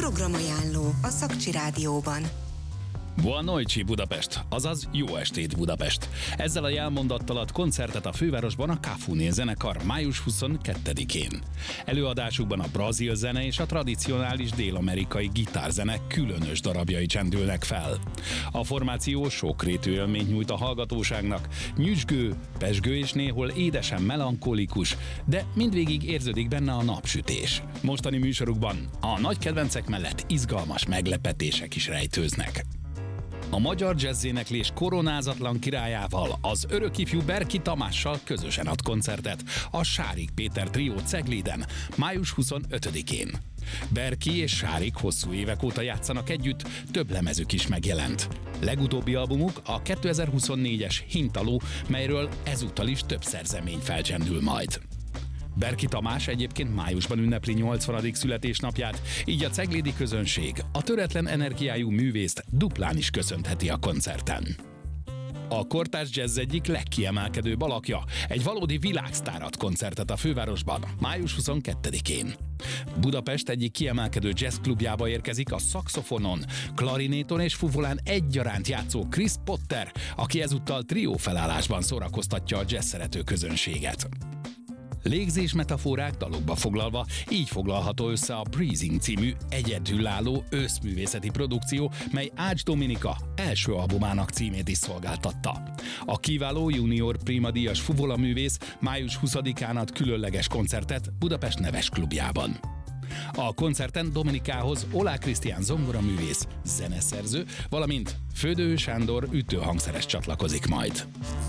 Programajánló a Szakcsi Rádióban. Buon noite Budapest, azaz jó estét Budapest. Ezzel a jelmondattal ad koncertet a fővárosban a Cafuné zenekar május 22-én. Előadásukban a brazil zene és a tradicionális dél-amerikai gitárzene különös darabjai csendülnek fel. A formáció sokrétű élményt nyújt a hallgatóságnak, nyüzsgő, pezsgő és néhol édesen melankolikus, de mindvégig érződik benne a napsütés. Mostani műsorukban a nagy kedvencek mellett izgalmas meglepetések is rejtőznek. A magyar jazzéneklés koronázatlan királyával, az örökifjú Berki Tamással közösen ad koncertet a Sárik Péter trió Cegléden május 25-én. Berki és Sárik hosszú évek óta játszanak együtt, több lemezük is megjelent. Legutóbbi albumuk a 2024-es Hintaló, melyről ezúttal is több szerzemény felcsendül majd. Berki Tamás egyébként májusban ünnepli 80. születésnapját, így a ceglédi közönség a töretlen energiájú művészt duplán is köszöntheti a koncerten. A kortárs jazz egyik legkiemelkedőbb alakja, egy valódi világsztár ad koncertet a fővárosban, május 22-én. Budapest egyik kiemelkedő jazzklubjába érkezik a szaxofonon, klarinéton és fuvolán egyaránt játszó Chris Potter, aki ezúttal trió felállásban szórakoztatja a jazz szerető közönséget. Légzés metaforák dalokba foglalva, így foglalható össze a Breathing című egyedülálló őszművészeti produkció, mely Ács Dominika első albumának címét is szolgáltatta. A kiváló junior prima díjas fuvolaművész május 20-án ad különleges koncertet Budapest neves klubjában. A koncerten Dominikához Olá Krisztián zongoraművész, zeneszerző, valamint Födő Sándor ütőhangszeres csatlakozik majd.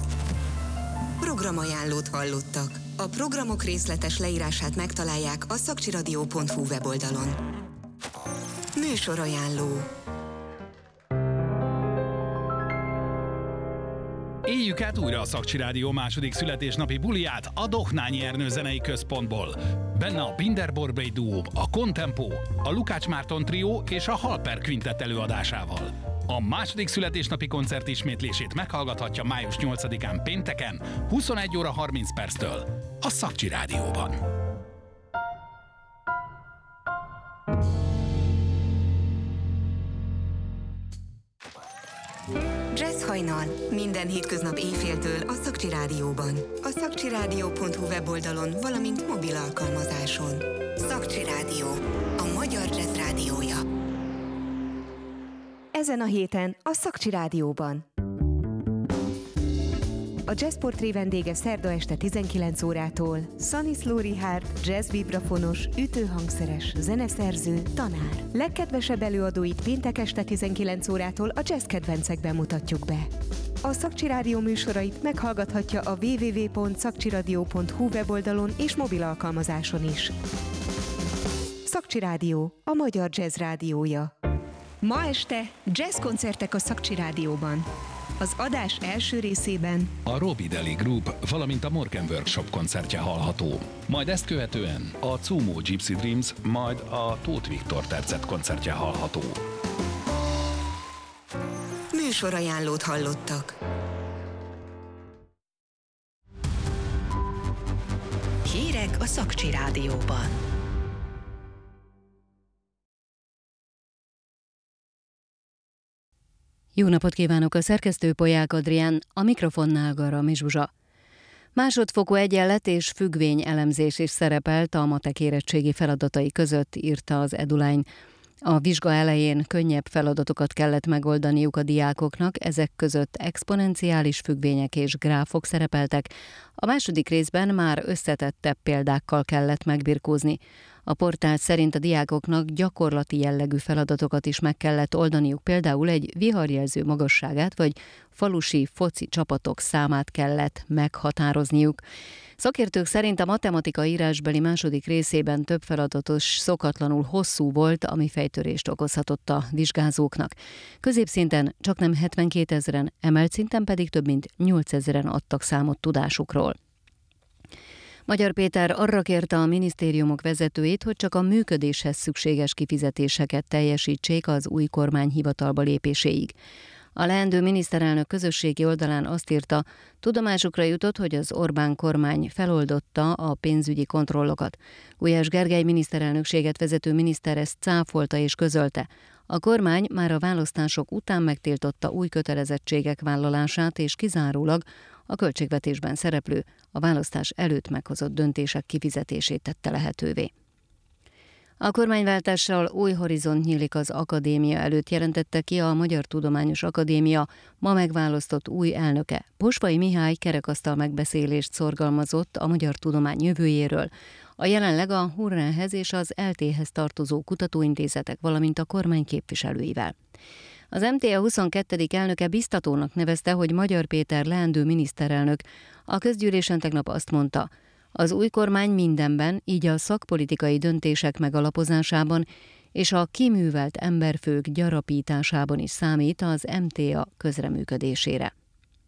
Programajánlót hallottak. A programok részletes leírását megtalálják a szakcsiradio.hu weboldalon. Műsorajánló. Éljük át újra a Szakcsi Rádió második születésnapi buliját a Dohnányi Ernő Zenei Központból. Benne a Binder Borbély duó, a Contempo, a Lukács Márton trió és a Halper Quintett előadásával. A második születésnapi koncert ismétlését meghallgathatja május 8-án pénteken, 21 óra 30 perctől a Szakcsi Rádióban. Jazz hajnal. Minden hétköznap éjféltől a Szakcsi Rádióban. A szakcsiradio.hu weboldalon, valamint mobil alkalmazáson. Szakcsi Rádió. A magyar jazz rádiója. Ezen a héten a Szakcsi Rádióban. A Jazz Portré vendége szerda este 19 órától Szaniszló Richárd, jazz vibrafonos, ütőhangszeres, zeneszerző, tanár. Legkedvesebb előadóit péntek este 19 órától a jazz kedvencekben mutatjuk be. A Szakcsi Rádió műsorait meghallgathatja a www.szakcsiradio.hu weboldalon és mobil alkalmazáson is. Szakcsi Rádió, a magyar jazz rádiója. Ma este jazzkoncertek a Szakcsi Rádióban. Az adás első részében a Robi Deli Group, valamint a Morgan Workshop koncertje hallható. Majd ezt követően a Cumo Gypsy Dreams, majd a Tóth Viktor tercet koncertje hallható. Műsorajánlót hallottak. Hírek a Szakcsi Rádióban. Jó napot kívánok, a szerkesztő Polyák Adrián, a mikrofonnál Garami Zsuzsa. Másodfokú egyenlet és függvény elemzés is szerepelt a matek érettségi feladatai között, írta az Eduline. A vizsga elején könnyebb feladatokat kellett megoldaniuk a diákoknak, ezek között exponenciális függvények és gráfok szerepeltek. A második részben már összetettebb példákkal kellett megbirkózni. A portál szerint a diákoknak gyakorlati jellegű feladatokat is meg kellett oldaniuk, például egy viharjelző magasságát vagy falusi foci csapatok számát kellett meghatározniuk. Szakértők szerint a matematika írásbeli második részében több feladatos szokatlanul hosszú volt, ami fejtörést okozhatott a vizsgázóknak. Középszinten csaknem 72 000-en, emelt szinten pedig több mint 8 000-en adtak számot tudásukról. Magyar Péter arra kérte a minisztériumok vezetőit, hogy csak a működéshez szükséges kifizetéseket teljesítsék az új kormány hivatalba lépéséig. A leendő miniszterelnök közösségi oldalán azt írta, tudomásukra jutott, hogy az Orbán kormány feloldotta a pénzügyi kontrollokat. Gulyás Gergely miniszterelnökséget vezető miniszter ezt cáfolta és közölte. A kormány már a választások után megtiltotta új kötelezettségek vállalását, és kizárólag a költségvetésben szereplő, a választás előtt meghozott döntések kifizetését tette lehetővé. A kormányváltással új horizont nyílik az akadémia előtt, jelentette ki a Magyar Tudományos Akadémia ma megválasztott új elnöke. Posvay Mihály kerekasztal megbeszélést szorgalmazott a magyar tudomány jövőjéről, a jelenleg a Hurrenhez és az LT-hez tartozó kutatóintézetek, valamint a kormány képviselőivel. Az MTA 22. elnöke biztatónak nevezte, hogy Magyar Péter leendő miniszterelnök a közgyűlésen tegnap azt mondta, az új kormány mindenben, így a szakpolitikai döntések megalapozásában és a kiművelt emberfők gyarapításában is számít az MTA közreműködésére.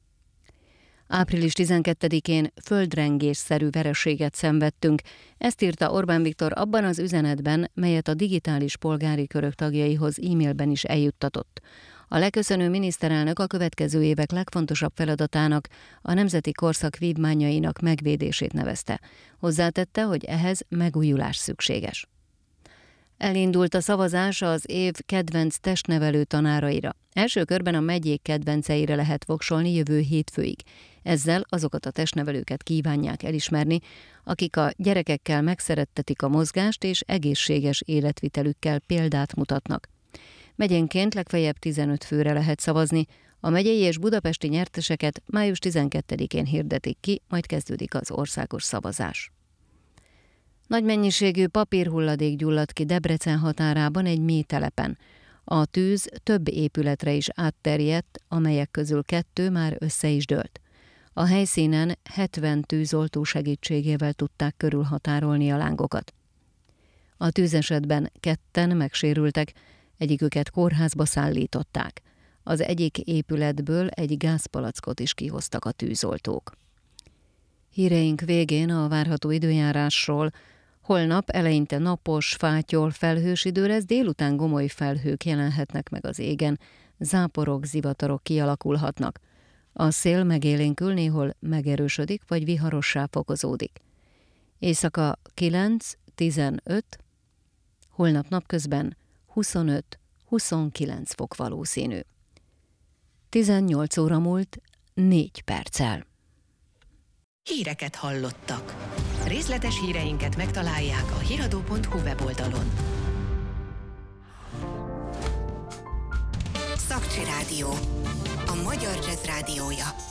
Április 12-én földrengésszerű vereséget szenvedtünk, ezt írta Orbán Viktor abban az üzenetben, melyet a digitális polgári körök tagjaihoz e-mailben is eljuttatott. A leköszönő miniszterelnök a következő évek legfontosabb feladatának a nemzeti korszak vívmányainak megvédését nevezte. Hozzátette, hogy ehhez megújulás szükséges. Elindult a szavazás az év kedvenc testnevelő tanáraira. Első körben a megyék kedvenceire lehet voksolni jövő hétfőig. Ezzel azokat a testnevelőket kívánják elismerni, akik a gyerekekkel megszerettetik a mozgást és egészséges életvitelükkel példát mutatnak. Megyénként legfeljebb 15 főre lehet szavazni, a megyei és budapesti nyerteseket május 12-én hirdetik ki, majd kezdődik az országos szavazás. Nagy mennyiségű papírhulladék gyulladt ki Debrecen határában egy mélytelepen. A tűz több épületre is átterjedt, amelyek közül 2 már össze is dőlt. A helyszínen 70 tűzoltó segítségével tudták körülhatárolni a lángokat. A tűzesetben 2-en megsérültek, egyiküket kórházba szállították. Az egyik épületből egy gázpalackot is kihoztak a tűzoltók. Híreink végén a várható időjárásról. Holnap eleinte napos, fátyol, felhős idő lesz, délután gomoly felhők jelenhetnek meg az égen, záporok, zivatarok kialakulhatnak. A szél megélénkül, néhol megerősödik, vagy viharossá fokozódik. Éjszaka 9-15, holnap napközben 25-29 fok valószínű. 18 óra múlt 4 perccel. Híreket hallottak. Részletes híreinket megtalálják a hiradó.hu weboldalon. Szakcsi Rádió. A magyar jazz rádiója.